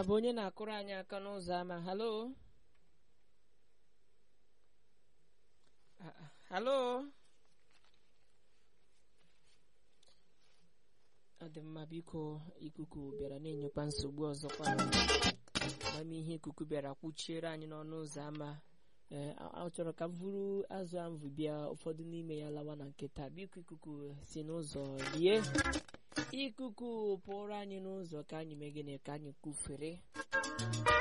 Abụ onye na-akụrụ anyị aka n'ụzọ ama. Halo. Halo. Ọ dị mma, biko ikuku bịara na-enyekwa nsogbu ọzọkwa. Amamihe ikuku bịara kwuchiere anyị n'ọnụ ụzọ ama. Ọ chọrọ ka m vuru azụ ahụ bịa, ụfọdụ n'ime ya lawa na nkịta. Biko ikuku si n'ụzọ rie. Ikuku pụrụ anyị n'ụzọ ka anyị mee gịnị, ka anyị kwufere.